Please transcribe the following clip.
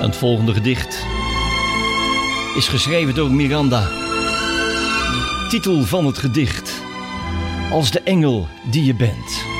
Het volgende gedicht is geschreven door Miranda. Titel van het gedicht: Als de engel die je bent.